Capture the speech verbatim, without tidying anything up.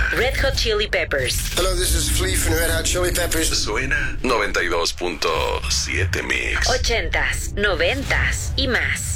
Red Hot Chili Peppers. Hello, this is Flea from Red Hot Chili Peppers. Suena noventa y dos punto siete Mix. Ochentas, noventas y más.